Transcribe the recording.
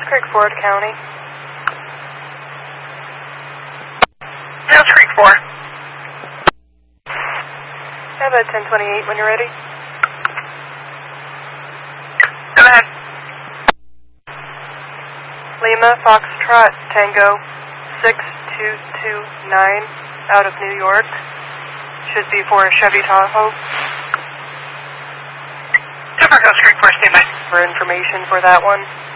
Creek, Ford County. Mills Creek 4. Have a 1028 when you're ready. Go ahead. Lima Foxtrot Tango 6229 out of New York. Should be for a Chevy Tahoe. Silver Hills Creek 4, stay by. For information for that one.